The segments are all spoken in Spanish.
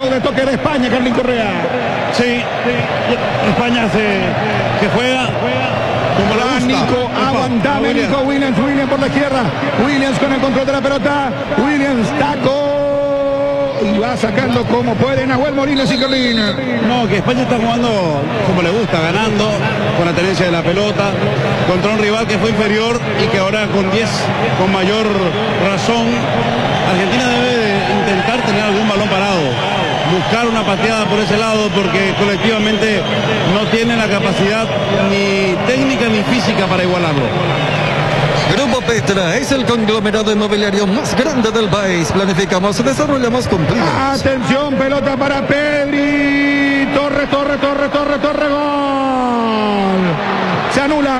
de toque de España, Carlín Correa. Sí, España que juega como le gusta. Nico, aguantame, Nico Williams por la izquierda. Williams con el control de la pelota. Williams, taco. Y va sacando como puede Nahuel Molina y Carlín. No, que España está jugando como le gusta, ganando, con la tenencia de la pelota, contra un rival que fue inferior y que ahora con 10, con mayor razón, Argentina debe de intentar tener algún balón parado, buscar una pateada por ese lado, porque colectivamente no tiene la capacidad ni técnica ni física para igualarlo. Grupo Petra es el conglomerado inmobiliario más grande del país. Planificamos, desarrollamos, cumplimos. Atención, pelota para Pedri. Torres, gol. Se anula.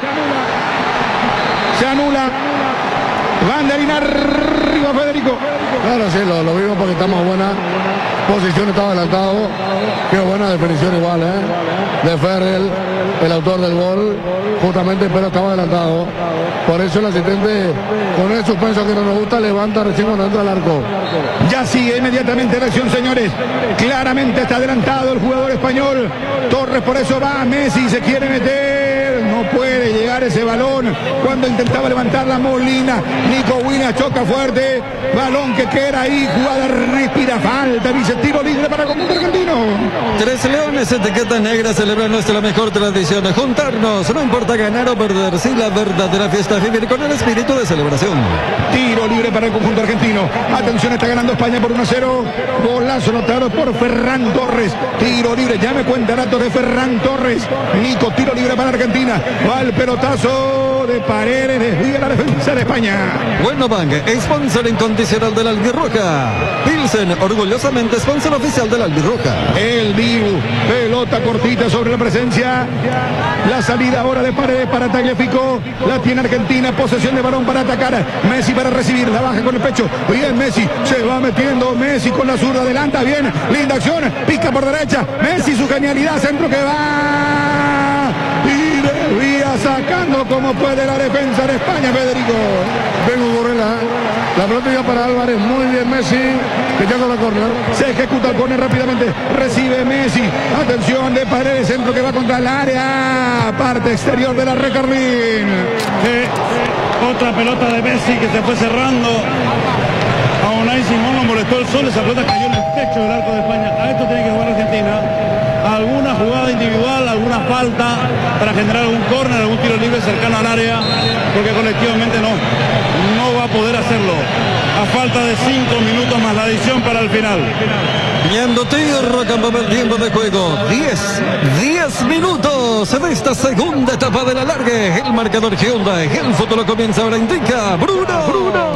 Banderín arriba, Federico. Claro, sí, lo vimos porque estamos en buena posición, estaba adelantado. Qué buena definición igual, de Ferrell, el autor del gol, justamente, pero estaba adelantado. Por eso el asistente, con el suspenso que no nos gusta, levanta recién cuando entra al arco. Ya sigue inmediatamente la acción, señores. Claramente está adelantado el jugador español. Torres, por eso va. Messi se quiere meter. No puede llegar ese balón. Cuando intentaba levantar la Molina. Nico Williams choca fuerte. Balón que queda ahí. Jugada respira. Falta. Dice tiro libre para el conjunto argentino. Tres Leones, etiqueta negra, celebra nuestra mejor tradición de juntarnos. No importa ganar o perder, si la verdadera fiesta es vivir con el espíritu de celebración. Tiro libre para el conjunto argentino. Atención, está ganando España por 1-0. Golazo anotado por Ferran Torres. Tiro libre, ya me cuenta datos de Ferran Torres. Nico, tiro libre para Argentina. Va el pelotazo de Paredes, desvía la defensa de España. Bueno, Bank, sponsor incondicional de la Albirroja. Pilsen, orgullosamente sponsor oficial de la Albirroja. El Dibu, pelota cortita sobre la presencia. La salida ahora de Paredes para Tagliafico. La tiene Argentina, posesión de balón para atacar. Messi para recibir, la baja con el pecho. Bien, Messi, se va metiendo. Messi con la zurda, adelanta bien. Linda acción, pica por derecha. Messi, su genialidad, centro que va. Y desvía sacando como puede la defensa de España, Federico. Vengo Borrella. La pelota iba para Álvarez, muy bien Messi, que ya con la córner. Se ejecuta el córner rápidamente, recibe Messi. Atención de Paredes, centro que va contra el área. Parte exterior de la red, Carlín. Otra pelota de Messi que se fue cerrando. A Unai Simón lo molestó el sol, esa pelota cayó en el techo del arco de España. A esto tiene que jugar Argentina. Alguna jugada individual, alguna falta para generar algún córner, algún tiro libre cercano al área, porque colectivamente no va a poder hacerlo. A falta de 5 minutos más la adición para el final. Viendo tierra, campo del tiempo de juego. 10 minutos de esta segunda etapa de la largue. El marcador Hyundai, el futuro comienza ahora, indica Bruno.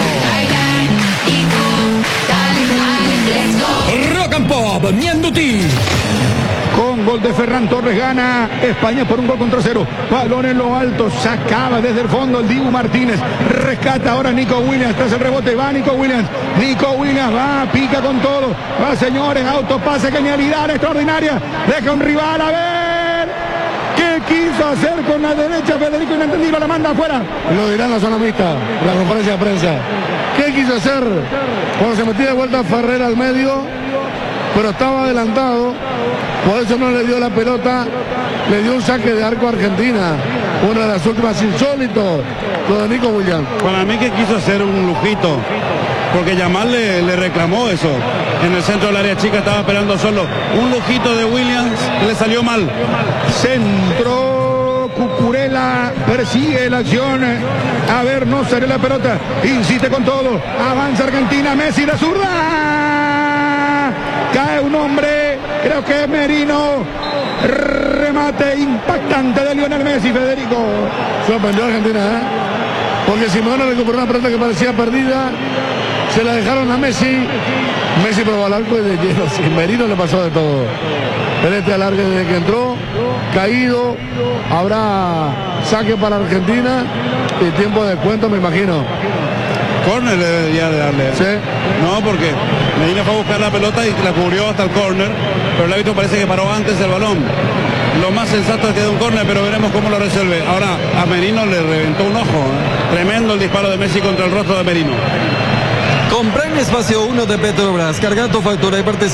Rock and Pop, Mianduti. Con gol de Ferran Torres gana España por 1-0. Balón en lo alto, sacaba desde el fondo el Dibu Martínez. Rescata ahora Nico Williams, tras el rebote va Nico Williams. Nico Williams va, pica con todo. Va, señores, autopase, genialidad extraordinaria. Deja un rival, a ver. ¿Qué quiso hacer con la derecha Federico? Inentendible, la manda afuera. Lo dirán la zona mixta, la conferencia de prensa. ¿Qué quiso hacer? Cuando se metía de vuelta Ferrer al medio, pero estaba adelantado. Por eso no le dio la pelota, le dio un saque de arco a Argentina. Una de las últimas insólitos, lo de Nico Williams. Para mí que quiso hacer un lujito, porque Yamal le reclamó eso. En el centro del área chica estaba esperando solo. Un lujito de Williams le salió mal. Centro, Cucurella persigue la acción. A ver, no sale la pelota. Insiste con todo. Avanza Argentina, Messi de zurda. Cae un hombre, creo que es Merino. Remate impactante de Lionel Messi, Federico. Sorprendió a Argentina, porque Simone recuperó una pelota que parecía perdida. Se la dejaron a Messi. Messi probó al arco y de lleno. Sin Merino le pasó de todo. Pelete alargue desde que entró. Caído. Habrá saque para Argentina. Y tiempo de descuento, me imagino. Córner le debería de darle. Sí. No, porque Medina fue a buscar la pelota y la cubrió hasta el córner, pero el árbitro parece que paró antes el balón. Lo más sensato es que dé un córner, pero veremos cómo lo resuelve. Ahora a Merino le reventó un ojo. Tremendo el disparo de Messi contra el rostro de Merino. Compra en Espacio 1 de Petrobras. Carga tu factura y participa.